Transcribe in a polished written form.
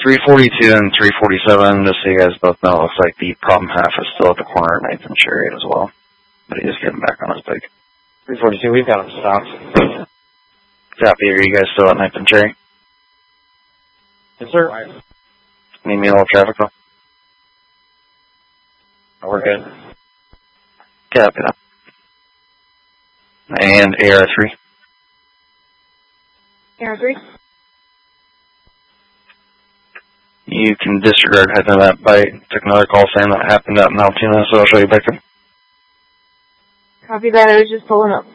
342 and 347, just so you guys both know, it looks like the problem half is still at the corner of 9th and Chariot as well. But he is getting back on his bike. 342, we've got him stopped. Copy, are you guys still at 9th and Chariot? Yes, sir. Need me a little traffic though? Oh, we're good. Copy that. And AR3. AR3. You can disregard heading to that bite. Took another call saying that happened out in Altoona, so I'll show you back there. Copy that, I was just pulling up.